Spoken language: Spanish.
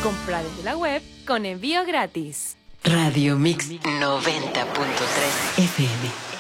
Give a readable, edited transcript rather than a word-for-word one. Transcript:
Compra desde la web con envío gratis. Radio Mix 90.3 FM.